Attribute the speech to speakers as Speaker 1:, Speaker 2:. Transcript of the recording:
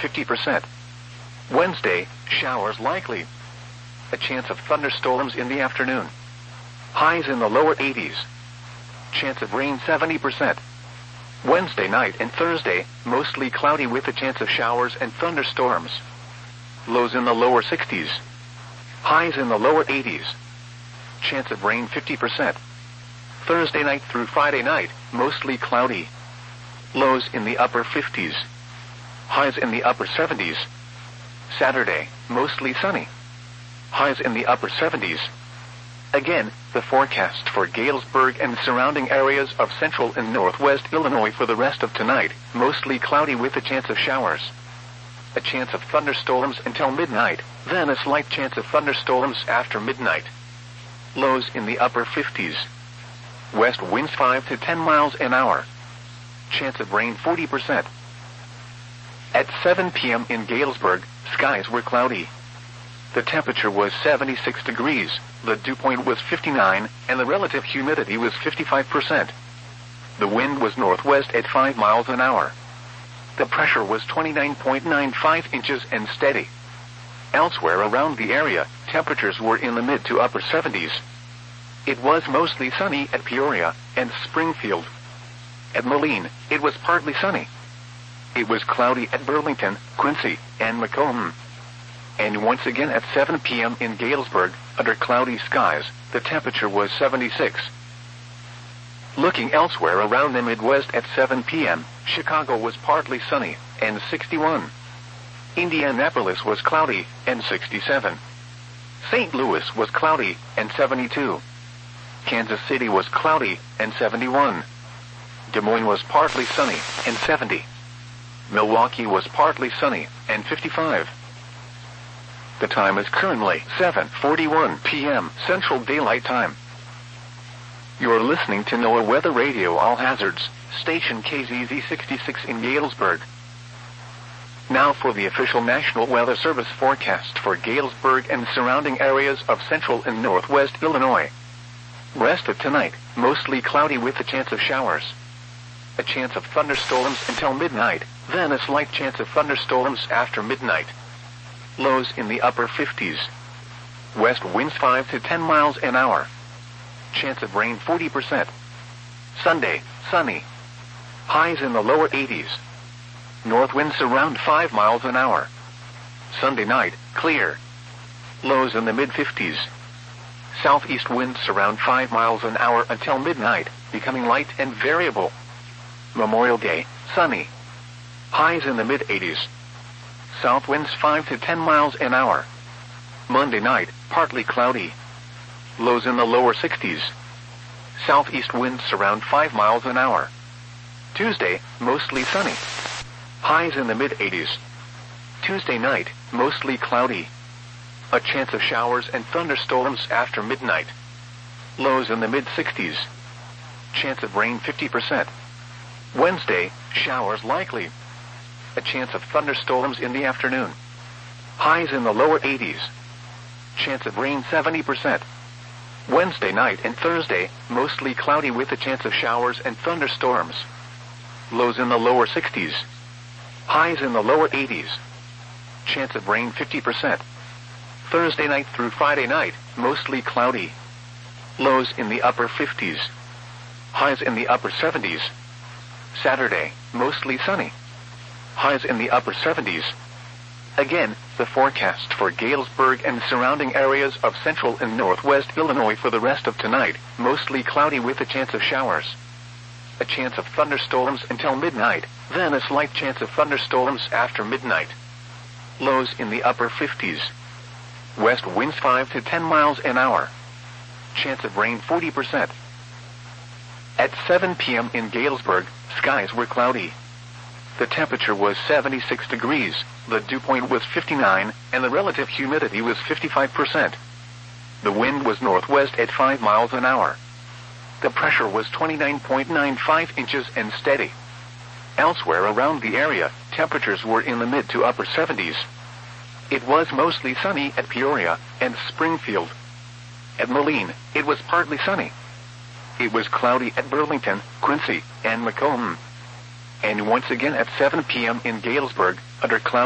Speaker 1: 50%. Wednesday, showers likely. A chance of thunderstorms in the afternoon. Highs in the lower 80s. Chance of rain 70%. Wednesday night and Thursday, mostly cloudy with a chance of showers and thunderstorms. Lows in the lower 60s. Highs in the lower 80s. Chance of rain 50%. Thursday night through Friday night, mostly cloudy. Lows in the upper 50s. Highs in the upper 70s. Saturday, mostly sunny. Highs in the upper 70s. Again, the forecast for Galesburg and surrounding areas of central and northwest Illinois for the rest of tonight, mostly cloudy with a chance of showers. A chance of thunderstorms until midnight, then a slight chance of thunderstorms after midnight. Lows in the upper 50s. West winds 5 to 10 miles an hour. Chance of rain 40%. At 7 p.m. in Galesburg, skies were cloudy. The temperature was 76 degrees, the dew point was 59, and the relative humidity was 55%. The wind was northwest at 5 miles an hour. The pressure was 29.95 inches and steady. Elsewhere around the area, temperatures were in the mid to upper 70s. It was mostly sunny at Peoria and Springfield. At Moline, it was partly sunny. It was cloudy at Burlington, Quincy, and Macomb. And once again at 7 p.m. in Galesburg, under cloudy skies, the temperature was 76. Looking elsewhere around the Midwest at 7 p.m., Chicago was partly sunny, and 61. Indianapolis was cloudy, and 67. St. Louis was cloudy, and 72. Kansas City was cloudy, and 71. Des Moines was partly sunny, and 70. Milwaukee was partly sunny, and 55. The time is currently 7:41 p.m. Central Daylight Time. You're listening to NOAA Weather Radio All Hazards, station KZZ66 in Galesburg. Now for the official National Weather Service forecast for Galesburg and surrounding areas of central and northwest Illinois. Rest of tonight, mostly cloudy with a chance of showers. A chance of thunderstorms until midnight, then a slight chance of thunderstorms after midnight. Lows in the upper 50s. West winds 5 to 10 miles an hour. Chance of rain 40%. Sunday, sunny. Highs in the lower 80s. North winds around 5 miles an hour. Sunday night, clear. Lows in the mid-50s. Southeast winds around 5 miles an hour until midnight, becoming light and variable. Memorial Day, sunny. Highs in the mid-80s. South winds 5 to 10 miles an hour. Monday night, partly cloudy. Lows in the lower 60s. Southeast winds around 5 miles an hour. Tuesday, mostly sunny. Highs in the mid-80s. Tuesday night, mostly cloudy. A chance of showers and thunderstorms after midnight. Lows in the mid-60s. Chance of rain 50%. Wednesday, showers likely. A chance of thunderstorms in the afternoon. Highs in the lower 80s. Chance of rain 70%. Wednesday night and Thursday, mostly cloudy with a chance of showers and thunderstorms. Lows in the lower 60s. Highs in the lower 80s. Chance of rain 50%. Thursday night through Friday night, mostly cloudy. Lows in the upper 50s. Highs in the upper 70s. Saturday, mostly sunny. Highs in the upper 70s. Again, the forecast for Galesburg and surrounding areas of central and northwest Illinois for the rest of tonight, mostly cloudy with a chance of showers. A chance of thunderstorms until midnight, then a slight chance of thunderstorms after midnight. Lows in the upper 50s. West winds 5 to 10 miles an hour. Chance of rain 40%. At 7 p.m. in Galesburg, skies were cloudy. The temperature was 76 degrees, the dew point was 59, and the relative humidity was 55%. The wind was northwest at 5 miles an hour. The pressure was 29.95 inches and steady. Elsewhere around the area, temperatures were in the mid to upper 70s. It was mostly sunny at Peoria and Springfield. At Moline, it was partly sunny. It was cloudy at Burlington, Quincy, and Macomb. And once again at 7 p.m. in Galesburg, under cloudy